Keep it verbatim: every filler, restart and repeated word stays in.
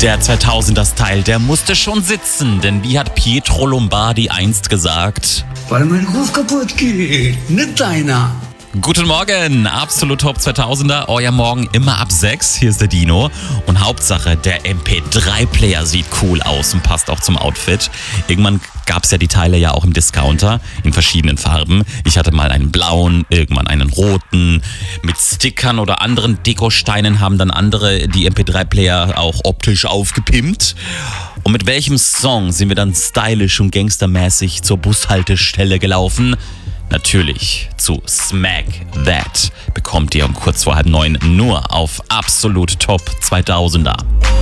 Der zweitausender-Style, der musste schon sitzen, denn wie hat Pietro Lombardi einst gesagt? Weil mein Ruf kaputt geht, nicht deiner. Guten Morgen, absolut Top zweitausender, euer Morgen immer ab sechs. Hier ist der Dino und Hauptsache, der M P drei Player sieht cool aus und passt auch zum Outfit. Irgendwann gab es ja die Teile ja auch im Discounter in verschiedenen Farben. Ich hatte mal einen blauen, irgendwann einen roten. Mit Stickern oder anderen Dekosteinen haben dann andere die M P drei Player auch optisch aufgepimpt. Und mit welchem Song sind wir dann stylisch und gangstermäßig zur Bushaltestelle gelaufen? Natürlich zu Smack That bekommt ihr um kurz vor halb neun nur auf absolut Top zweitausender.